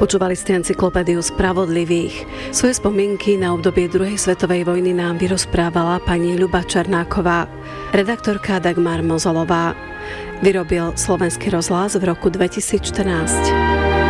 Počúvali ste encyklopédiu Spravodlivých. Svoje spomienky na obdobie druhej svetovej vojny nám vyrozprávala pani Ľuba Černáková, redaktorka Dagmar Mozolová. Vyrobil Slovenský rozhlas v roku 2014.